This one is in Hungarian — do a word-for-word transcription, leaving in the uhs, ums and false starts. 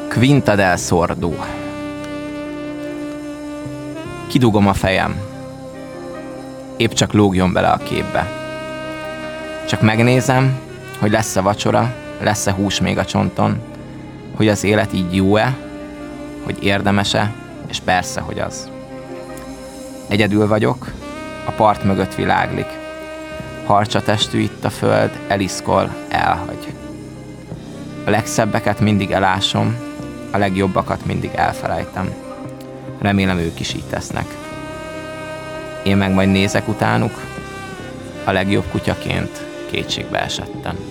Quinta del Sordo. Kidugom a fejem. Épp csak lógjon bele a képbe. Csak megnézem, hogy lesz-e vacsora, lesz-e hús még a csonton, hogy az élet így jó-e, hogy érdemese, és persze, hogy az. Egyedül vagyok, a part mögött világlik. Harcsa testű itt a föld, eliszkol, elhagy. A legszebbeket mindig elásom, a legjobbakat mindig elfelejtem. Remélem, ők is így tesznek. Én meg majd nézek utánuk, a legjobb kutyaként kétségbe esettem.